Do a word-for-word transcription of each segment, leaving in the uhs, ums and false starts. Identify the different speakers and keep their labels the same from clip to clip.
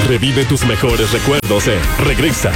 Speaker 1: Revive tus mejores recuerdos en Regresa.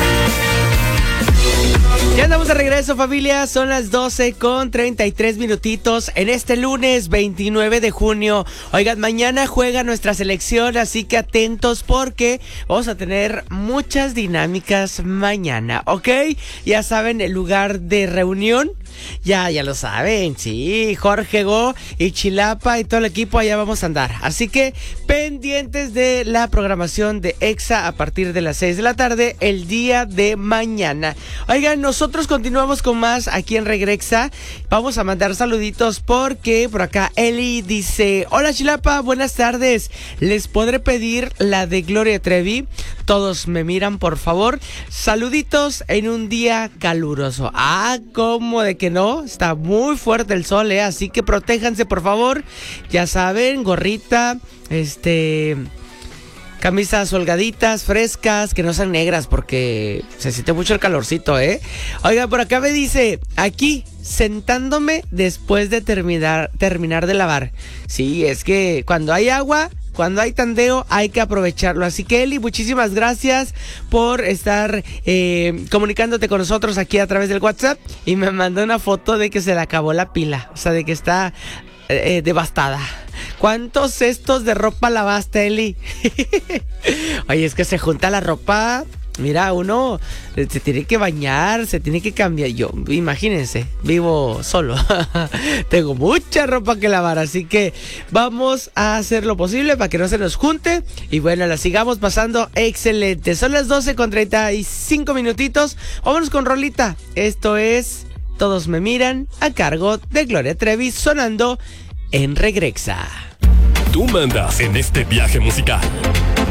Speaker 2: Ya andamos de regreso, familia. Son las doce con treinta y tres minutitos en este lunes veintinueve de junio. Oigan, mañana juega nuestra selección, así que atentos porque vamos a tener muchas dinámicas mañana, ¿ok? Ya saben, el lugar de reunión. Ya, ya lo saben, sí, Jorge Go y Chilapa y todo el equipo, allá vamos a andar. Así que pendientes de la programación de Exa a partir de las seis de la tarde el día de mañana. Oigan, nosotros continuamos con más aquí en Regrexa. Vamos a mandar saluditos porque por acá Eli dice: hola Chilapa, buenas tardes. ¿Les podré pedir la de Gloria Trevi? Todos me miran, por favor. Saluditos en un día caluroso. Ah, ¿cómo de que no? Está muy fuerte el sol, ¿eh? Así que protéjanse, por favor. Ya saben, gorrita, este... camisas holgaditas, frescas, que no sean negras porque se siente mucho el calorcito, ¿eh? Oiga, por acá me dice, aquí, sentándome después de terminar, terminar de lavar. Sí, es que cuando hay agua... cuando hay tandeo hay que aprovecharlo. Así que Eli, muchísimas gracias por estar eh, comunicándote con nosotros aquí a través del WhatsApp. Y me mandó una foto de que se le acabó la pila. O sea, de que está eh, devastada. ¿Cuántos cestos de ropa lavaste, Eli? Oye, es que se junta la ropa. Mira, uno se tiene que bañar, se tiene que cambiar. Yo, imagínense, vivo solo. Tengo mucha ropa que lavar, así que vamos a hacer lo posible para que no se nos junte. Y bueno, la sigamos pasando excelente. Son las doce con treinta y cinco minutitos. Vámonos con rolita. Esto es Todos me miran, a cargo de Gloria Trevi, sonando en Regrexa.
Speaker 1: Tú mandas en este viaje musical.